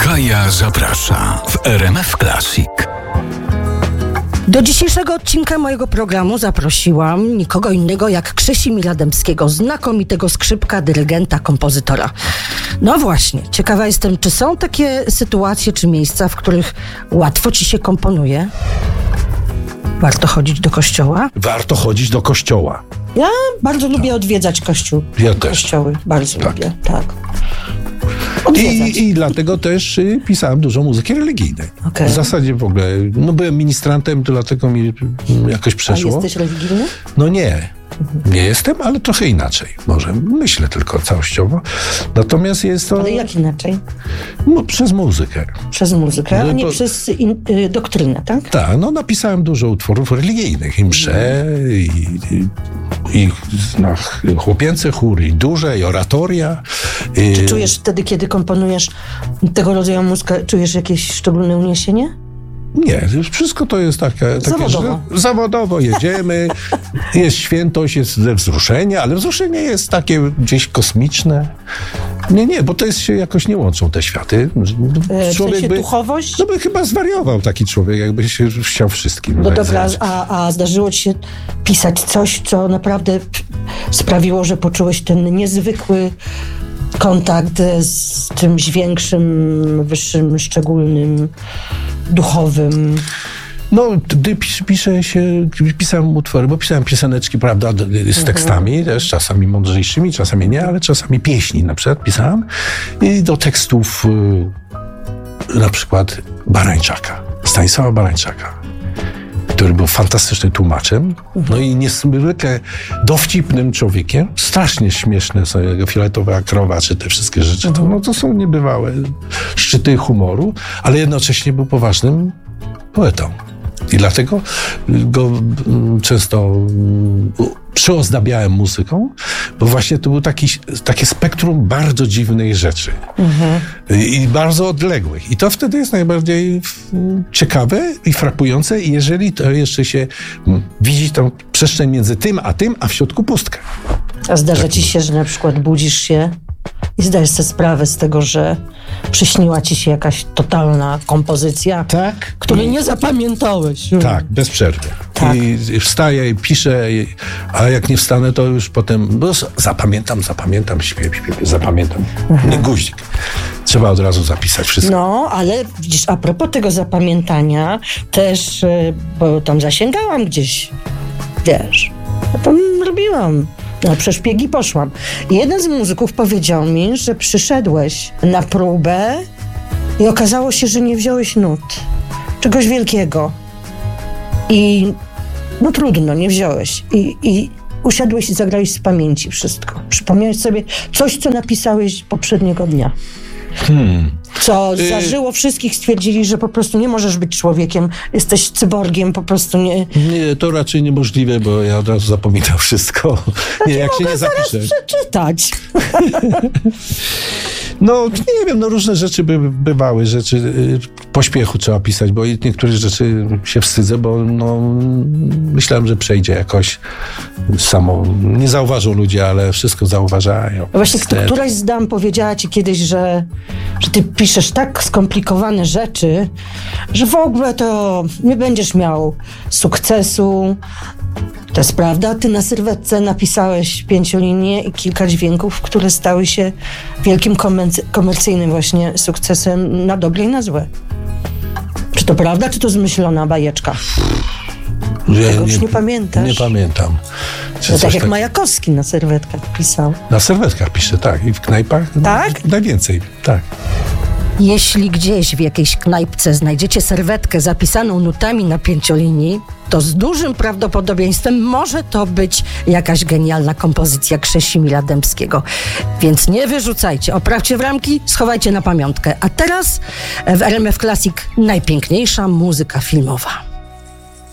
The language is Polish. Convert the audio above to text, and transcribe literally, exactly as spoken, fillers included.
Kaja zaprasza w R M F Classic. Do dzisiejszego odcinka mojego programu zaprosiłam nikogo innego jak Krzesimira Dębskiego, znakomitego skrzypka, dyrygenta, kompozytora. No właśnie, ciekawa jestem, czy są takie sytuacje czy miejsca, w których łatwo ci się komponuje? Warto chodzić do kościoła? Warto chodzić do kościoła. Ja bardzo tak. lubię odwiedzać kościół. Ja też. Kościoły, bardzo tak. lubię, tak. I, I dlatego też y, pisałem dużo muzyki religijnej. Okay. W zasadzie w ogóle, no byłem ministrantem, to dlatego mi y, jakoś przeszło. A jesteś religijny? No nie. Nie jestem, ale trochę inaczej. Może myślę tylko całościowo. Natomiast jest to... Ale jak inaczej? No, przez muzykę. Przez muzykę, no, a nie bo... przez in, y, doktrynę, tak? Tak, no napisałem dużo utworów religijnych. I msze, i, i, i no, chłopięcy chór, i duże, i oratoria. I... Czy czujesz wtedy, kiedy komponujesz tego rodzaju muzykę, czujesz jakieś szczególne uniesienie? Nie, wszystko to jest takie... takie zawodowo. Że zawodowo jedziemy, jest świętość, jest wzruszenie, ale wzruszenie jest takie gdzieś kosmiczne. Nie, nie, bo to jest się jakoś nie łączą te światy. E, człowiek w sensie by, duchowość? No by chyba zwariował taki człowiek, jakby się chciał wszystkim. No dobra, a, a zdarzyło ci się pisać coś, co naprawdę sprawiło, że poczułeś ten niezwykły kontakt z czymś większym, wyższym, szczególnym, duchowym? No, gdy pis, piszę się, pisałem utwory, bo pisałem pioseneczki, prawda, z tekstami, mhm. też czasami mądrzejszymi, czasami nie, ale czasami pieśni na przykład pisałem i do tekstów y, na przykład Barańczaka, Stanisława Barańczaka, który był fantastycznym tłumaczem, no i niezwykle dowcipnym człowiekiem. Strasznie śmieszne są jego Fioletowa krowa, czy te wszystkie rzeczy. To, no, to są niebywałe szczyty humoru, ale jednocześnie był poważnym poetą. I dlatego go często przyozdabiałem muzyką, bo właśnie to było taki, takie spektrum bardzo dziwnych rzeczy. Mhm. I bardzo odległych. I to wtedy jest najbardziej ciekawe i frapujące, jeżeli to jeszcze się widzi tą przestrzeń między tym a tym, a w środku pustkę. A zdarza tak. ci się, że na przykład budzisz się i zdajesz sobie sprawę z tego, że przyśniła ci się jakaś totalna kompozycja, tak? której nie zapamiętałeś. Tak, bez przerwy. Tak. I wstaję i piszę, a jak nie wstanę, to już potem bo zapamiętam, zapamiętam, śpiew, śpiew, zapamiętam. Nie guzik. Trzeba od razu zapisać wszystko. No, ale widzisz, a propos tego zapamiętania, też, bo tam zasięgałam gdzieś, wiesz, ja tam robiłam. No, przez szpiegi poszłam. I jeden z muzyków powiedział mi, że przyszedłeś na próbę i okazało się, że nie wziąłeś nut. Czegoś wielkiego. I no trudno, nie wziąłeś. I, i usiadłeś i zagrałeś z pamięci wszystko. Przypomniałeś sobie coś, co napisałeś poprzedniego dnia. Hmm. Co zażyło wszystkich, stwierdzili, że po prostu nie możesz być człowiekiem, jesteś cyborgiem, po prostu nie... Nie, to raczej niemożliwe, bo ja od razu zapominam wszystko. Nie, jak się nie zapiszę. Przeczytać. No, nie wiem, no różne rzeczy by, bywały, rzeczy y, pośpiechu trzeba pisać, bo niektóre rzeczy się wstydzę, bo no, myślałem, że przejdzie jakoś samo. Nie zauważą ludzie, ale wszystko zauważają. Właśnie któraś z dam powiedziała ci kiedyś, że, że ty piszesz tak skomplikowane rzeczy, że w ogóle to nie będziesz miał sukcesu. To jest prawda. Ty na sylwetce napisałeś pięciolinię i kilka dźwięków, które stały się wielkim komercy- komercyjnym właśnie sukcesem na dobre i na złe. Czy to prawda, czy to zmyślona bajeczka? Nie, Tego już nie, nie pamiętasz? Nie pamiętam. No tak jak tak... Majakowski na serwetkach pisał. Na serwetkach pisze, tak. I w knajpach tak? Najwięcej, tak. Jeśli gdzieś w jakiejś knajpce znajdziecie serwetkę zapisaną nutami na pięciolinii, to z dużym prawdopodobieństwem może to być jakaś genialna kompozycja Krzesimira Dębskiego. Więc nie wyrzucajcie, oprawcie w ramki, schowajcie na pamiątkę. A teraz w R M F Classic najpiękniejsza muzyka filmowa.